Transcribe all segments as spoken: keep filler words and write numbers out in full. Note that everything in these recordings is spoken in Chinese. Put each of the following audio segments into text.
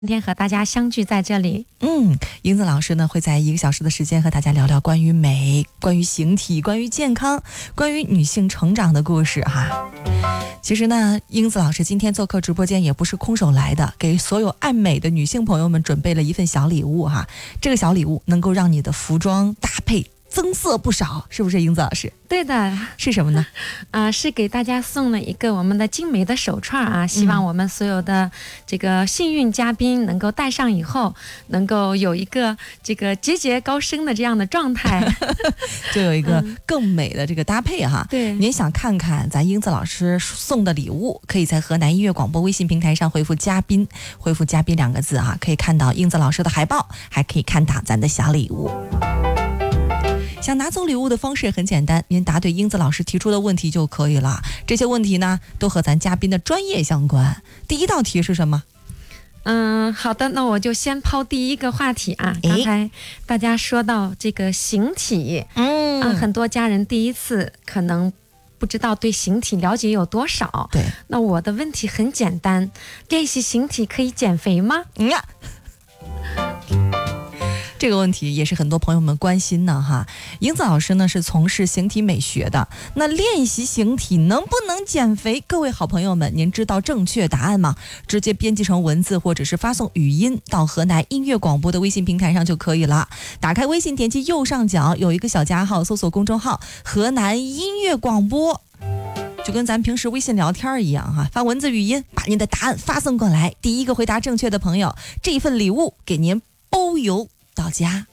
今天和大家相聚在这里。 嗯，英子老师呢会在一个小时的时间和大家聊聊关于美、关于形体、关于健康、关于女性成长的故事哈。其实呢，英子老师今天做客直播间也不是空手来的，给所有爱美的女性朋友们准备了一份小礼物哈。这个小礼物能够让你的服装搭配增色不少，是不是英子老师？ 对的。 是什么呢？ 啊、呃，是给大家送了一个我们的精美的手串啊，希望我们所有的这个幸运嘉宾能够戴上以后，能够有一个这个节节高升的这样的状态， 就有一个更美的这个搭配哈。 对， 您想看看咱英子老师送的礼物，可以在河南音乐广播微信平台上回复嘉宾，回复嘉宾两个字哈，可以看到英子老师的海报，还可以看到咱的小礼物。想拿走礼物的方式很简单，您答对英子老师提出的问题就可以了。这些问题呢，都和咱嘉宾的专业相关。第一道题是什么？ 嗯，好的，那我就先抛第一个话题啊。刚才大家说到这个形体，嗯、啊，很多家人第一次可能不知道对形体了解有多少。 对， 那我的问题很简单，练习形体可以减肥吗？ 嗯呀。这个问题也是很多朋友们关心的哈。英子老师呢是从事形体美学的，那练习形体能不能减肥？各位好朋友们，您知道正确答案吗？直接编辑成文字或者是发送语音到河南音乐广播的微信平台上就可以了。打开微信，点击右上角有一个小加号，搜索公众号河南音乐广播，就跟咱平时微信聊天一样哈，发文字语音，把您的答案发送过来。第一个回答正确的朋友，这份礼物给您包邮到家。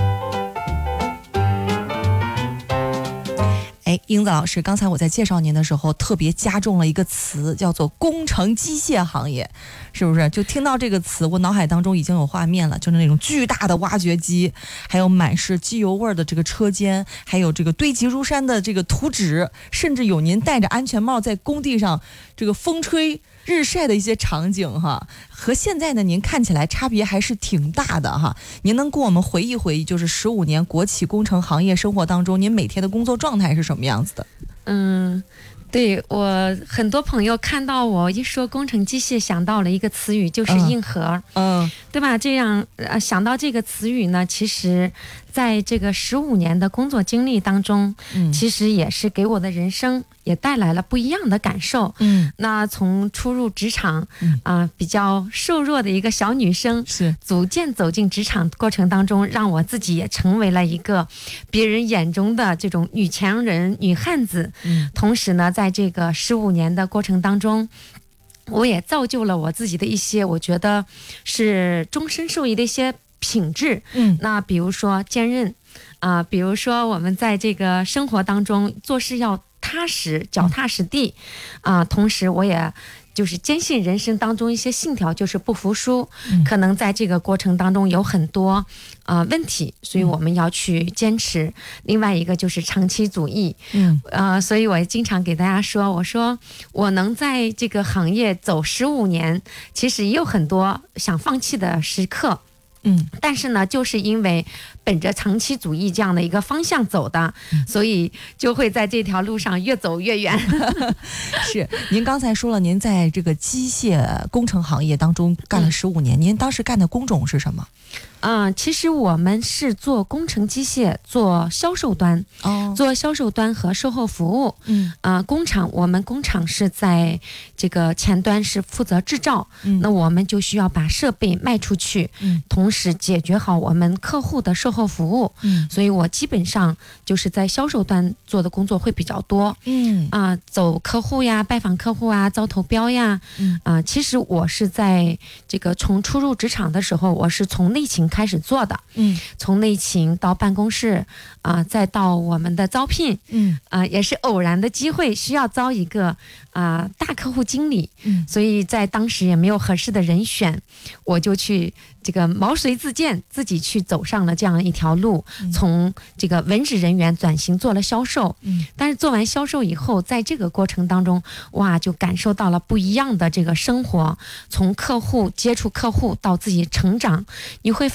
哎，英子老师，刚才我在介绍您的时候特别加重了一个词，叫做工程机械行业，是不是？就听到这个词，我脑海当中已经有画面了，就是那种巨大的挖掘机，还有满是机油味的这个车间，还有这个堆积如山的这个图纸，甚至有您戴着安全帽在工地上这个风吹日晒的一些场景哈，和现在呢您看起来差别还是挺大的哈。您能跟我们回忆回忆，就是十五年国企工程行业生活当中，您每天的工作状态是什么样子的？ 嗯，对，我很多朋友看到我一说工程机械，想到了一个词语，就是硬核，嗯，嗯对吧？这样呃想到这个词语呢，其实在这个十五年的工作经历当中，嗯，其实也是给我的人生也带来了不一样的感受。嗯，那从初入职场，嗯啊、呃，比较瘦弱的一个小女生，是逐渐走进职场过程当中，让我自己也成为了一个别人眼中的这种女强人、女汉子。嗯，同时呢，在这个十五年的过程当中，我也造就了我自己的一些，我觉得是终身受益的一些品质。嗯，那比如说坚韧啊、呃，比如说我们在这个生活当中做事要踏实、脚踏实地啊、呃，同时我也就是坚信人生当中一些信条，就是不服输。嗯、可能在这个过程当中有很多呃问题，所以我们要去坚持。嗯、另外一个就是长期主义。嗯，呃，所以我也经常给大家说，我说我能在这个行业走十五年，其实也有很多想放弃的时刻。嗯，但是呢，就是因为本着长期主义这样的一个方向走的，嗯、所以就会在这条路上越走越远。 是，您刚才说了，您在这个机械工程行业当中干了十五年，嗯、您当时干的工种是什么？ 嗯、呃，其实我们是做工程机械，做销售端，哦，做销售端和售后服务。嗯，啊、呃，工厂我们工厂是在这个前端是负责制造，嗯，那我们就需要把设备卖出去，嗯，同时解决好我们客户的售后服务。嗯，所以我基本上就是在销售端做的工作会比较多。嗯，啊、呃，走客户呀，拜访客户啊，招投标呀。嗯，啊、呃，其实我是在这个从初入职场的时候，我是从内勤开始做的，嗯，从内勤到办公室啊、呃，再到我们的招聘，嗯，啊、呃，也是偶然的机会需要招一个啊、呃、大客户经理，嗯，所以在当时也没有合适的人选，我就去这个毛遂自荐，自己去走上了这样一条路，嗯、从这个文职人员转型做了销售，嗯，但是做完销售以后，在这个过程当中，哇，就感受到了不一样的这个生活，从客户接触客户到自己成长，你会发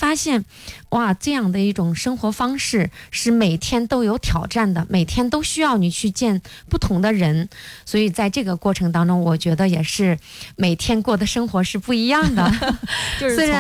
发现，哇，这样的一种生活方式是每天都有挑战的，每天都需要你去见不同的人，所以在这个过程当中，我觉得也是每天过的生活是不一样的。 就是从